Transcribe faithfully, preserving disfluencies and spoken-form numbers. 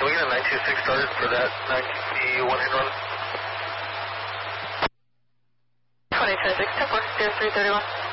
can we get a nine two six started for that ninety-one hit run? twenty twenty-six, ten four, zero three thirty-one.